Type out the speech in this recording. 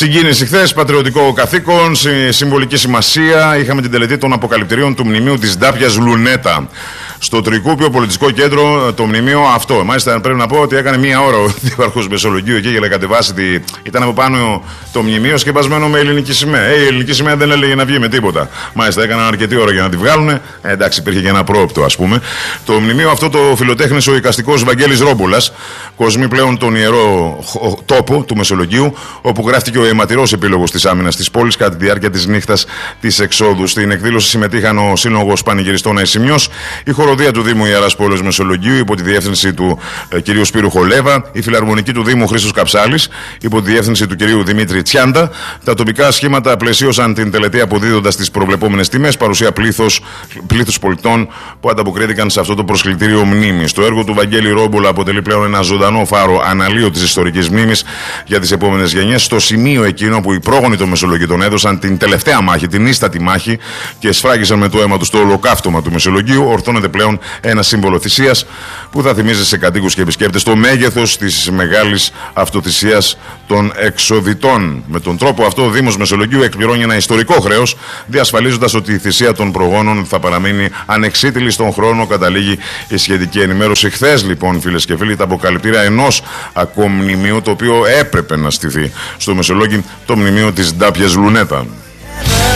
Συγκίνηση χθες, πατριωτικό καθήκον, συμβολική σημασία. Είχαμε την τελετή των αποκαλυπτηρίων του μνημείου της Ντάπιας Λουνέτα. Στο Τρικούπιο Πολιτιστικό Κέντρο το μνημείο αυτό. Μάλιστα πρέπει να πω ότι έκανε μία ώρα ο δήμαρχος Μεσολογγίου εκεί για να κατεβάσει. Ήταν από πάνω το μνημείο σκεπασμένο με ελληνική σημαία. Η ελληνική σημαία δεν έλεγε να βγει με τίποτα. Μάλιστα έκαναν αρκετή ώρα για να τη βγάλουν. Εντάξει, υπήρχε και ένα πρόοπτο, ας πούμε. Το μνημείο αυτό το φιλοτέχνησε ο οικαστικός Βαγγέλης Ρόμπολας. Κοσμεί πλέον τον ιερό τόπο του Μεσολογγίου, όπου γράφτηκε ο αιματηρός επίλογος της άμυνας της πόλης κατά τη διάρκεια της νύχτας της εξόδου. Στην εκδήλωση συμμετείχαν ο Σύλλογος Πανηγυριστών Αησιμιός, η χοροδία του Δήμου Ιεράς Πόλεως Μεσολογγίου υπό τη διεύθυνση του κ. Σπύρου Χολέβα, η φιλαρμονική του Δήμου Χρήστος Καψάλης υπό τη διεύθυνση του κ. Δημήτρη Τσιάντα. Τα τοπικά σχήματα πλαισίωσαν την τελετή αποδίδοντας τις προβλεπόμενες τιμές, παρουσία πλήθους πολιτών που ανταποκρίθηκαν σε αυτό το προσκλητήριο μνήμης. Το έργο του Βαγγέλη Ρόμπολα αποτελεί πλέον ένα ζωντανό φάρο αναλύω της ιστορικής μνήμης για τις επόμενες γενιές, στο σημείο εκείνο που οι πρόγονοι των Μεσολογγιτών έδωσαν την τελευταία μάχη, την ίστατη μάχη και σφράγισαν με το αίμα του στο ολοκαύτωμα του Μεσολογγίου, ορθώνεται πλέον ένα σύμβολο θυσίας που θα θυμίζει σε κατοίκους και επισκέπτες το μέγεθος της μεγάλης αυτοθυσίας των εξοδιτών. Με τον τρόπο αυτό, ο Δήμος Μεσολογγίου εκπληρώνει ένα ιστορικό χρέος, διασφαλίζοντας ότι η θυσία των προγόνων θα παραμείνει ανεξίτηλη στον χρόνο, καταλήγει η σχετική ενημέρωση. Χθες, λοιπόν, φίλες και φίλοι, τα αποκαλυπτήρια ενός ακόμη μνημείου, το οποίο έπρεπε να στηθεί στο Μεσολόγγι, το μνημείο της Ντάπιας Λουνέτα.